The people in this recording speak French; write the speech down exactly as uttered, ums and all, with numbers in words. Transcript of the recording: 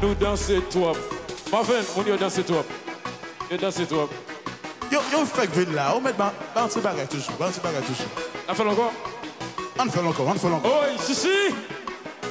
nous danser toi. Marvin, on y a dansé toi. Et danser toi. Yo, yo, fait que ville là, on met dans un petit bagage toujours, un petit bagage toujours. On fait encore? On fait encore, on fait encore. Oh, si, si.